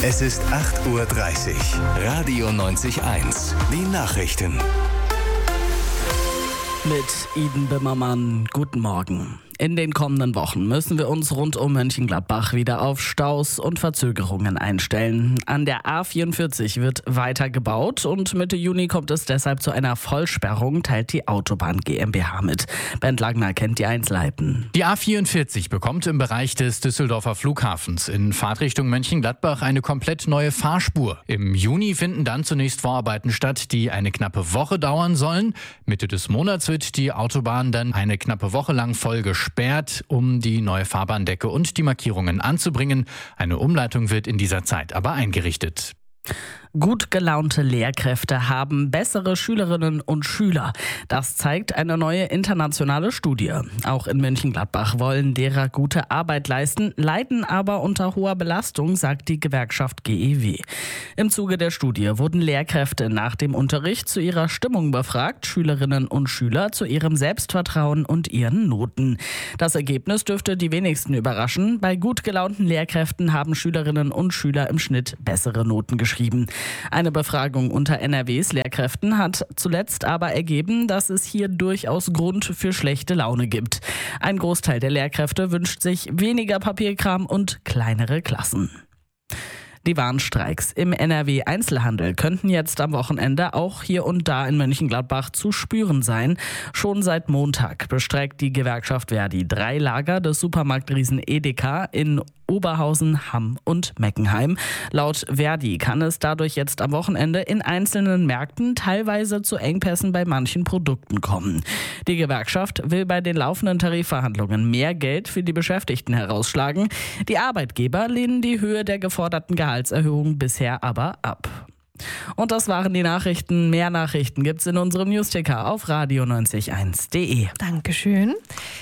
Es ist 8:30 Uhr. Radio 90.1. Die Nachrichten. Mit Iden Bimmermann, guten Morgen. In den kommenden Wochen müssen wir uns rund um Mönchengladbach wieder auf Staus und Verzögerungen einstellen. An der A44 wird weiter gebaut und Mitte Juni kommt es deshalb zu einer Vollsperrung, teilt die Autobahn GmbH mit. Bernd Lagner kennt die Einzelheiten. Die A44 bekommt im Bereich des Düsseldorfer Flughafens in Fahrtrichtung Mönchengladbach eine komplett neue Fahrspur. Im Juni finden dann zunächst Vorarbeiten statt, die eine knappe Woche dauern sollen. Mitte des Monats wird die Autobahn dann eine knappe Woche lang voll gesperrt, um die neue Fahrbahndecke und die Markierungen anzubringen. Eine Umleitung wird in dieser Zeit aber eingerichtet. Gut gelaunte Lehrkräfte haben bessere Schülerinnen und Schüler. Das zeigt eine neue internationale Studie. Auch in Mönchengladbach wollen Lehrer gute Arbeit leisten, leiden aber unter hoher Belastung, sagt die Gewerkschaft GEW. Im Zuge der Studie wurden Lehrkräfte nach dem Unterricht zu ihrer Stimmung befragt, Schülerinnen und Schüler zu ihrem Selbstvertrauen und ihren Noten. Das Ergebnis dürfte die wenigsten überraschen. Bei gut gelaunten Lehrkräften haben Schülerinnen und Schüler im Schnitt bessere Noten geschrieben. Eine Befragung unter NRWs Lehrkräften hat zuletzt aber ergeben, dass es hier durchaus Grund für schlechte Laune gibt. Ein Großteil der Lehrkräfte wünscht sich weniger Papierkram und kleinere Klassen. Die Warnstreiks im NRW-Einzelhandel könnten jetzt am Wochenende auch hier und da in Mönchengladbach zu spüren sein. Schon seit Montag bestreikt die Gewerkschaft Verdi 3 Lager des Supermarktriesen Edeka in Oberhausen, Hamm und Meckenheim. Laut Verdi kann es dadurch jetzt am Wochenende in einzelnen Märkten teilweise zu Engpässen bei manchen Produkten kommen. Die Gewerkschaft will bei den laufenden Tarifverhandlungen mehr Geld für die Beschäftigten herausschlagen. Die Arbeitgeber lehnen die Höhe der geforderten Gehaltserhöhung bisher aber ab. Und das waren die Nachrichten. Mehr Nachrichten gibt's in unserem Newsticker auf radio901.de. Dankeschön.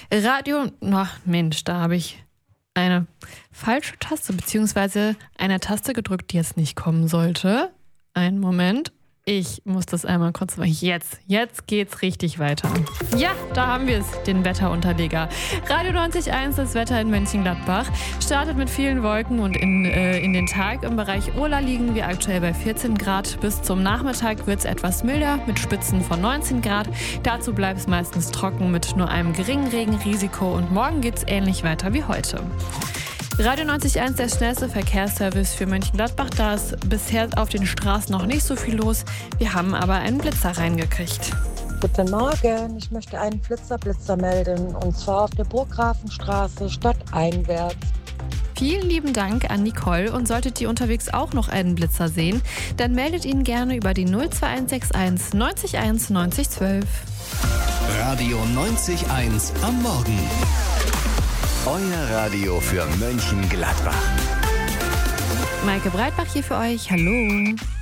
Da habe ich eine falsche Taste, beziehungsweise eine Taste gedrückt, die jetzt nicht kommen sollte. Einen Moment. Ich muss das einmal kurz machen. Jetzt geht's richtig weiter. Ja, da haben wir es, den Wetterunterleger. Radio 90.1, das Wetter in Mönchengladbach. Startet mit vielen Wolken und in den Tag. Im Bereich Urla liegen wir aktuell bei 14 Grad. Bis zum Nachmittag wird es etwas milder mit Spitzen von 19 Grad. Dazu bleibt es meistens trocken mit nur einem geringen Regenrisiko. Und morgen geht's ähnlich weiter wie heute. Radio 90.1, der schnellste Verkehrsservice für Mönchengladbach. Da ist bisher auf den Straßen noch nicht so viel los. Wir haben aber einen Blitzer reingekriegt. Guten Morgen, ich möchte einen Blitzer melden. Und zwar auf der Burggrafenstraße stadteinwärts. Vielen lieben Dank an Nicole. Und solltet ihr unterwegs auch noch einen Blitzer sehen, dann meldet ihn gerne über die 02161 901 9012. Radio 90.1 am Morgen. Euer Radio für Mönchengladbach. Maike Breitbach hier für euch. Hallo.